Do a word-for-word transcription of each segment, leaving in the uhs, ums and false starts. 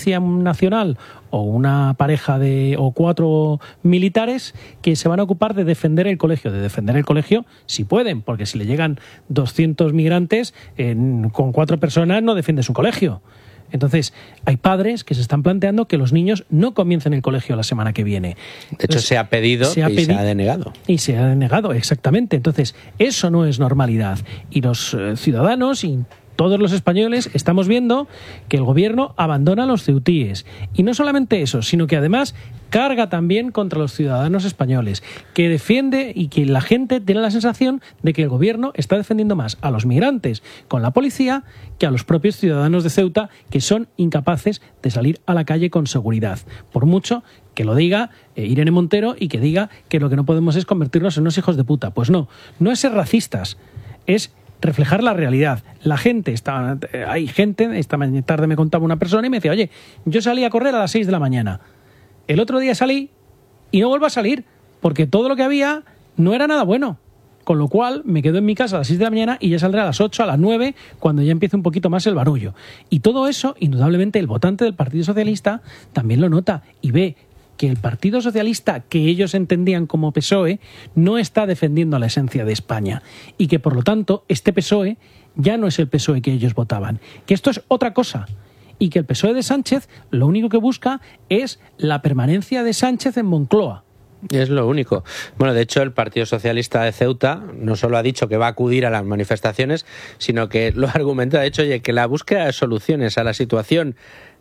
Policía Nacional o una pareja de o cuatro militares que se van a ocupar de defender el colegio, de defender el colegio si pueden, porque si le llegan doscientos migrantes en, con cuatro personas no defiendes un colegio. Entonces, hay padres que se están planteando que los niños no comiencen el colegio la semana que viene. De hecho, Entonces, se ha pedido se ha y pedi- se ha denegado. Y se ha denegado, exactamente. Entonces, eso no es normalidad. Y los eh, ciudadanos y todos los españoles estamos viendo que el gobierno abandona a los ceutíes. Y no solamente eso, sino que además carga también contra los ciudadanos españoles, que defiende y que la gente tiene la sensación de que el gobierno está defendiendo más a los migrantes con la policía que a los propios ciudadanos de Ceuta, que son incapaces de salir a la calle con seguridad. Por mucho que lo diga eh, Irene Montero y que diga que lo que no podemos es convertirnos en unos hijos de puta. Pues no, no es ser racistas, es reflejar la realidad. La gente, está, hay gente, esta tarde me contaba una persona y me decía, oye, yo salí a correr a las seis de la mañana. El otro día salí y no vuelvo a salir, porque todo lo que había no era nada bueno. Con lo cual me quedo en mi casa a las seis de la mañana y ya saldré a las ocho, a las nueve, cuando ya empiece un poquito más el barullo. Y todo eso, indudablemente, el votante del Partido Socialista también lo nota y ve que el Partido Socialista, que ellos entendían como P S O E, no está defendiendo la esencia de España y que, por lo tanto, este P S O E ya no es el P S O E que ellos votaban, que esto es otra cosa y que el P S O E de Sánchez lo único que busca es la permanencia de Sánchez en Moncloa. Es lo único. Bueno, de hecho, el Partido Socialista de Ceuta no solo ha dicho que va a acudir a las manifestaciones, sino que lo argumenta, de hecho, oye, que la búsqueda de soluciones a la situación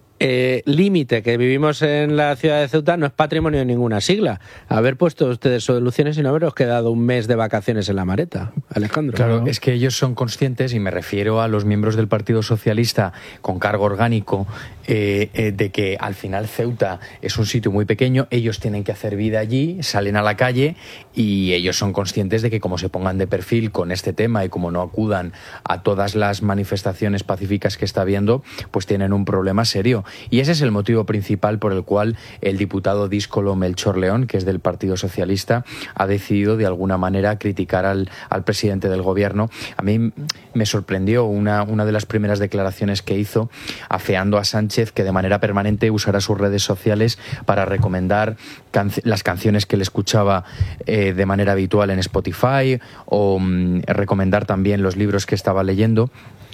Eh, límite que vivimos en la ciudad de Ceuta no es patrimonio de ninguna sigla. Haber puesto ustedes soluciones y no haberos quedado un mes de vacaciones en la maleta, Alejandro. Claro, es que ellos son conscientes, y me refiero a los miembros del Partido Socialista con cargo orgánico, eh, eh, de que al final Ceuta es un sitio muy pequeño, ellos tienen que hacer vida allí, salen a la calle y ellos son conscientes de que como se pongan de perfil con este tema y como no acudan a todas las manifestaciones pacíficas que está habiendo, pues tienen un problema serio. Y ese es el motivo principal por el cual el diputado díscolo Melchor León, que es del Partido Socialista, ha decidido de alguna manera criticar al, al presidente del gobierno. A mí me sorprendió una, una de las primeras declaraciones que hizo, afeando a Sánchez que de manera permanente usará sus redes sociales para recomendar canc- las canciones que le escuchaba eh, de manera habitual en Spotify o mm, recomendar también los libros que estaba leyendo.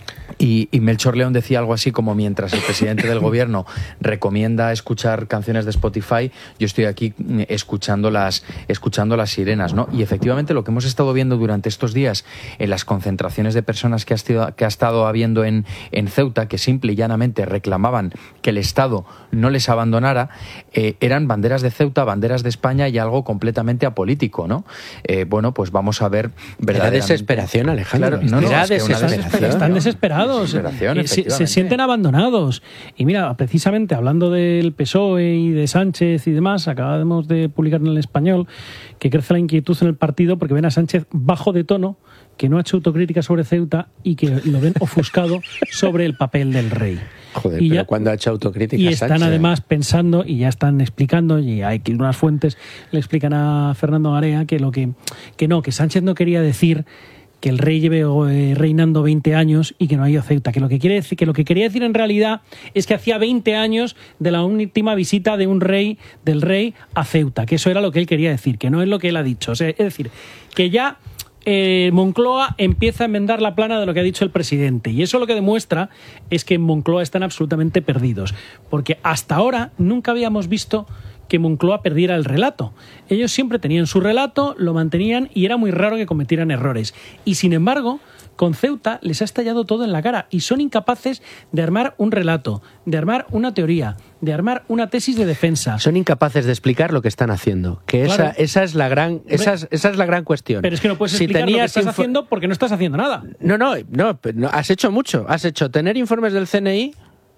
Y, y Melchor León decía algo así como: mientras el presidente del gobierno recomienda escuchar canciones de Spotify, yo estoy aquí escuchando las, escuchando las sirenas, ¿no? Y efectivamente lo que hemos estado viendo durante estos días en las concentraciones de personas que ha, estado, que ha estado habiendo en, en Ceuta, que simple y llanamente reclamaban que el Estado no les abandonara, eh, eran banderas de Ceuta, banderas de España y algo completamente apolítico, ¿no? Eh, bueno, pues vamos a ver verdaderamente... Era desesperación, Alejandro. Claro, no, no, Era es que desesperación. desesperación. Están desesperados. Eh, se, se sienten abandonados. Y mira, precisamente hablando del P S O E y de Sánchez y demás, acabamos de publicar en El Español que crece la inquietud en el partido porque ven a Sánchez bajo de tono, que no ha hecho autocrítica sobre Ceuta y que lo ven ofuscado sobre el papel del rey. Joder, y pero ya, ¿cuándo ha hecho autocrítica Y están Sánchez? además pensando, y ya están explicando, y hay que unas fuentes le explican a Fernando Garea que lo que, que no, que Sánchez no quería decir que el rey lleve eh, reinando veinte años y que no haya Ceuta, que lo que quiere decir, que lo que quería decir en realidad es que hacía veinte años de la última visita de un rey, del rey a Ceuta, que eso era lo que él quería decir, que no es lo que él ha dicho. O sea, es decir, que ya eh, Moncloa empieza a enmendar la plana de lo que ha dicho el presidente, y eso lo que demuestra es que en Moncloa están absolutamente perdidos, porque hasta ahora nunca habíamos visto que Moncloa perdiera el relato. Ellos siempre tenían su relato, lo mantenían y era muy raro que cometieran errores. Y sin embargo, con Ceuta les ha estallado todo en la cara y son incapaces de armar un relato, de armar una teoría, de armar una tesis de defensa. Son incapaces de explicar lo que están haciendo. Que esa, Claro. esa es la gran, esa es, esa es la gran cuestión. Pero es que no puedes Si explicar lo que tenías estás info- haciendo porque no estás haciendo nada. No, no, no, no, has hecho mucho. Has hecho tener informes del C N I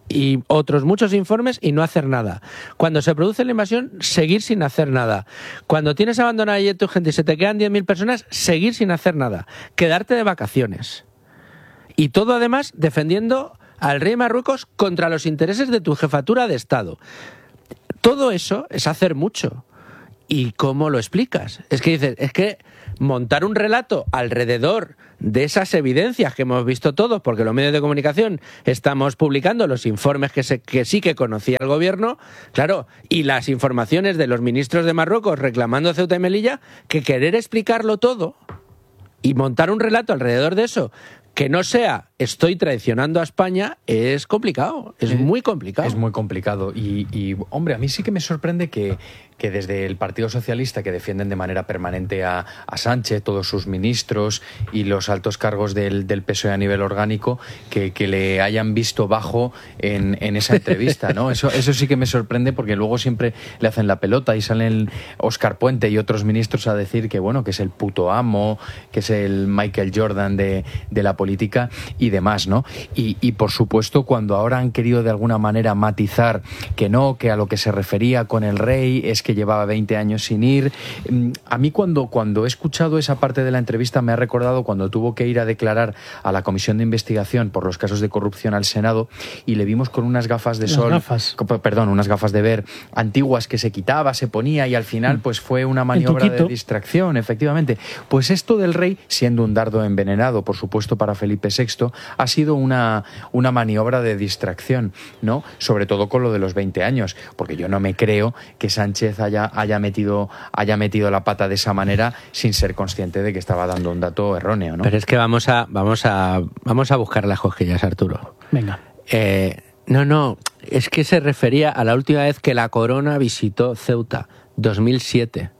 y otros muchos informes y no hacer nada. Cuando se produce la invasión, seguir sin hacer nada. Cuando tienes abandonada allí tu gente y se te quedan diez mil personas, seguir sin hacer nada. Quedarte de vacaciones. Y todo además defendiendo al rey de Marruecos contra los intereses de tu jefatura de Estado. Todo eso es hacer mucho. ¿y cómo lo explicas? Es que dices, es que montar un relato alrededor de esas evidencias que hemos visto todos, porque los medios de comunicación estamos publicando los informes que, se, que sí que conocía el gobierno, claro, y las informaciones de los ministros de Marruecos reclamando Ceuta y Melilla, que querer explicarlo todo y montar un relato alrededor de eso, que no sea estoy traicionando a España, es complicado, es, es muy complicado. Es muy complicado y, y, hombre, a mí sí que me sorprende que, que desde el Partido Socialista, que defienden de manera permanente a, a Sánchez, todos sus ministros y los altos cargos del, del P S O E a nivel orgánico, que, que le hayan visto bajo en, en esa entrevista, ¿no? Eso, eso sí que me sorprende, porque luego siempre le hacen la pelota y salen Óscar Puente y otros ministros a decir que, bueno, que es el puto amo, que es el Michael Jordan de, de la política y demás, ¿no? Y, y por supuesto, cuando ahora han querido de alguna manera matizar que no, que a lo que se refería con el rey es que llevaba veinte años sin ir, a mí cuando, cuando he escuchado esa parte de la entrevista me ha recordado cuando tuvo que ir a declarar a la Comisión de Investigación por los casos de corrupción al Senado y le vimos con unas gafas de Las sol, gafas. perdón, unas gafas de ver antiguas que se quitaba, se ponía y al final pues fue una maniobra de distracción, efectivamente. Pues esto del rey, siendo un dardo envenenado, por supuesto, para Felipe sexto, ha sido una, una maniobra de distracción, ¿no? Sobre todo con lo de los veinte años, porque yo no me creo que Sánchez haya, haya, metido, haya metido la pata de esa manera sin ser consciente de que estaba dando un dato erróneo, ¿no? Pero es que vamos a, vamos a, vamos a buscar las cosquillas, Arturo. Venga. Eh, no, no, es que se refería a la última vez que la corona visitó Ceuta, dos mil siete.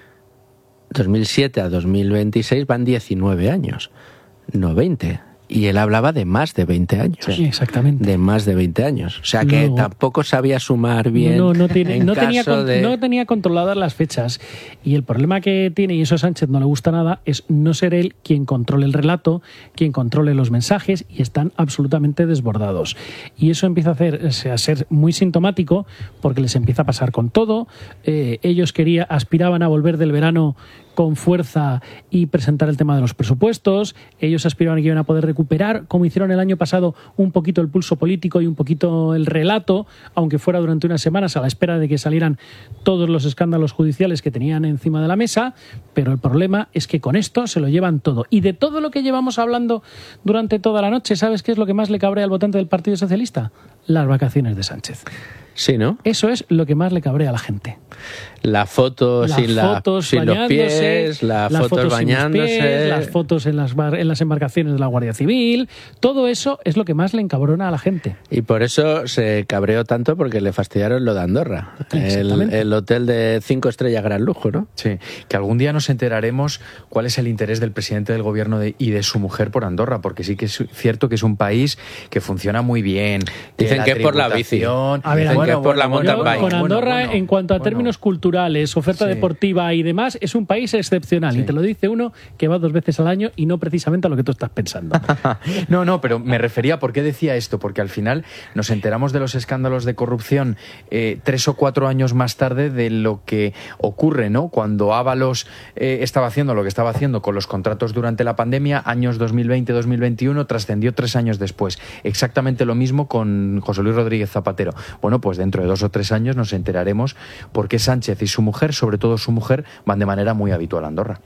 dos mil siete a dos mil veintiséis van diecinueve años, no veinte. Y él hablaba de más de veinte años. Sí, exactamente. De más de veinte años. O sea que no, tampoco sabía sumar bien. No, no, tiene, en no, caso tenía, de... no tenía controladas las fechas. Y el problema que tiene, y eso a Sánchez no le gusta nada, es no ser él quien controle el relato, quien controle los mensajes, y están absolutamente desbordados. Y eso empieza a, hacer, a ser muy sintomático, porque les empieza a pasar con todo. Eh, ellos quería, aspiraban a volver del verano con fuerza y presentar el tema de los presupuestos. Ellos aspiraban a que iban a poder recuperar, como hicieron el año pasado, un poquito el pulso político y un poquito el relato, aunque fuera durante unas semanas, a la espera de que salieran todos los escándalos judiciales que tenían encima de la mesa. Pero el problema es que con esto se lo llevan todo. Y de todo lo que llevamos hablando durante toda la noche, ¿sabes qué es lo que más le cabrea al votante del Partido Socialista? Las vacaciones de Sánchez. Sí, ¿no? Eso es lo que más le cabrea a la gente. La foto las sin, la, fotos sin los pies, la las fotos, fotos bañándose... sin los pies, las fotos en las, bar, en las embarcaciones de la Guardia Civil. Todo eso es lo que más le encabrona a la gente. Y por eso se cabreó tanto, porque le fastidiaron lo de Andorra. El, el hotel de cinco estrellas gran lujo, ¿no? Sí, que algún día nos enteraremos cuál es el interés del presidente del gobierno de, y de su mujer por Andorra, porque sí que es cierto que es un país que funciona muy bien. Dicen que es por la bici. A ver, Dicen bueno, que es por bueno, la mountain yo, bike. con Andorra, bueno, bueno, en cuanto a bueno. términos culturales, oferta Sí. deportiva y demás, es un país excepcional. Sí. Y te lo dice uno que va dos veces al año y no precisamente a lo que tú estás pensando. No, no, pero me refería, ¿por qué decía esto? Porque al final nos enteramos de los escándalos de corrupción eh, tres o cuatro años más tarde de lo que ocurre, ¿no? Cuando Ábalos eh, estaba haciendo lo que estaba haciendo con los contratos durante la pandemia, años dos mil veinte dos mil veintiuno, trascendió tres años después. Exactamente lo mismo con José Luis Rodríguez Zapatero. Bueno, pues dentro de dos o tres años nos enteraremos por qué Sánchez y su mujer, sobre todo su mujer, van de manera muy habitual a Andorra.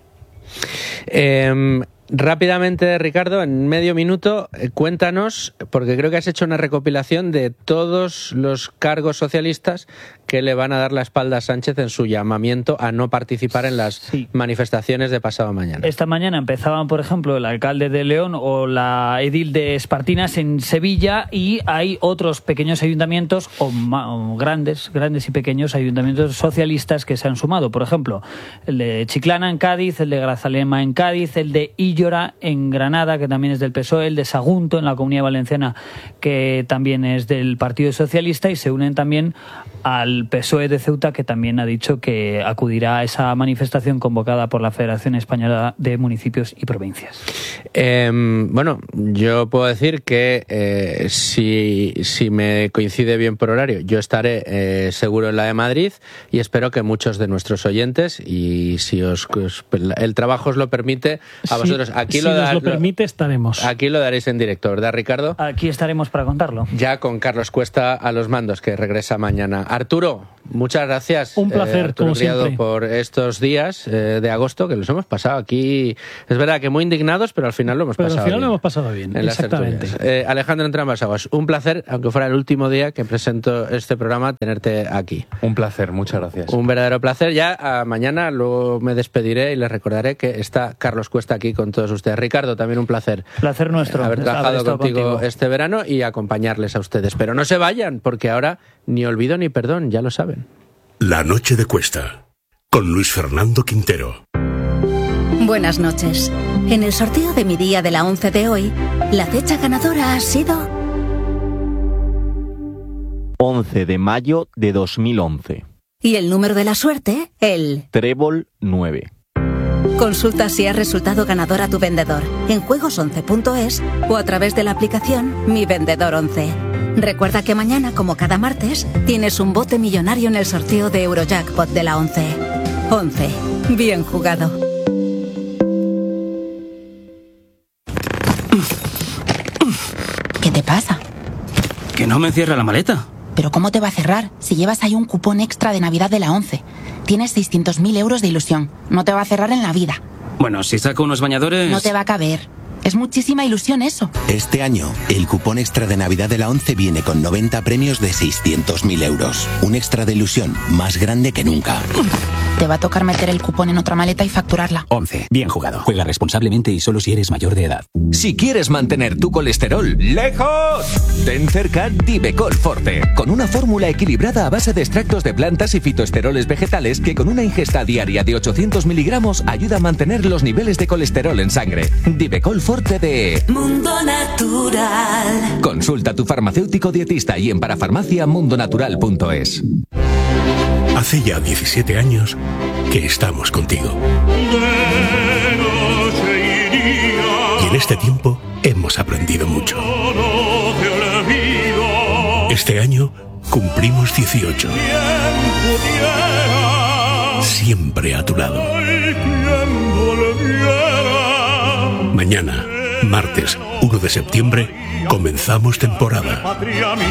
Eh, rápidamente, Ricardo, en medio minuto, eh, cuéntanos, porque creo que has hecho una recopilación de todos los cargos socialistas que le van a dar la espalda a Sánchez en su llamamiento a no participar en las Sí. manifestaciones de pasado mañana. Esta mañana empezaban, por ejemplo, el alcalde de León o la edil de Espartinas en Sevilla, y hay otros pequeños ayuntamientos o, ma- o grandes, grandes y pequeños ayuntamientos socialistas que se han sumado. Por ejemplo, el de Chiclana en Cádiz, el de Grazalema en Cádiz, el de Illora en Granada, que también es del P S O E, el de Sagunto en la Comunidad Valenciana, que también es del Partido Socialista, y se unen también al P S O E de Ceuta, que también ha dicho que acudirá a esa manifestación convocada por la Federación Española de Municipios y Provincias. Eh, bueno, yo puedo decir que eh, si, si me coincide bien por horario, yo estaré eh, seguro en la de Madrid, y espero que muchos de nuestros oyentes, y si os, os- el trabajo os lo permite, a Si- vosotros, aquí si lo, nos da- lo permite, estaremos. aquí lo daréis en directo, ¿verdad, Ricardo? Aquí estaremos para contarlo. Ya con Carlos Cuesta a los mandos, que regresa mañana. Arturo, Muchas gracias. Un placer, eh, Arturo como Criado, siempre. por estos días eh, de agosto que los hemos pasado aquí. Es verdad que muy indignados, pero al final lo hemos Pero pasado al final bien. lo hemos pasado bien, En las exactamente. tertulias. Eh, Alejandro Entrambasaguas, un placer, aunque fuera el último día que presento este programa, tenerte aquí. Un placer, muchas gracias. Un verdadero placer. Ya a mañana luego me despediré y les recordaré que está Carlos Cuesta aquí con todos ustedes. Ricardo, también un placer. Placer nuestro. Haber haber trabajado estado contigo, contigo. este verano y acompañarles a ustedes. Pero no se vayan, porque ahora ni olvido ni perdón, ya lo saben. La noche de Cuesta, con Luis Fernando Quintero. Buenas noches. En el sorteo de mi día de la once de hoy, la fecha ganadora ha sido once de mayo de dos mil once. y el número de la suerte, el... Trébol nueve. Consulta si has resultado ganador a tu vendedor en juegos once punto es o a través de la aplicación Mi Vendedor once. Recuerda que mañana, como cada martes, tienes un bote millonario en el sorteo de Eurojackpot de la once. once. Bien jugado. ¿Qué te pasa? Que no me cierra la maleta. ¿Pero cómo te va a cerrar si llevas ahí un cupón extra de Navidad de la once? Tienes seiscientos mil euros de ilusión. No te va a cerrar en la vida. Bueno, si saco unos bañadores... No te va a caber. Es muchísima ilusión eso. Este año, el cupón extra de Navidad de la once viene con noventa premios de seiscientos mil euros. Un extra de ilusión más grande que nunca. Te va a tocar meter el cupón en otra maleta y facturarla. once. Bien jugado. Juega responsablemente y solo si eres mayor de edad. Si quieres mantener tu colesterol lejos, ten cerca Divecol Forte, con una fórmula equilibrada a base de extractos de plantas y fitoesteroles vegetales que con una ingesta diaria de ochocientos miligramos ayuda a mantener los niveles de colesterol en sangre. Divecol Forte de Mundo Natural. Consulta a tu farmacéutico dietista y en parafarmacia mundonatural punto es. Hace ya diecisiete años que estamos contigo. Y en este tiempo hemos aprendido mucho. Este año cumplimos dieciocho. Siempre a tu lado. Mañana, martes uno de septiembre, comenzamos temporada.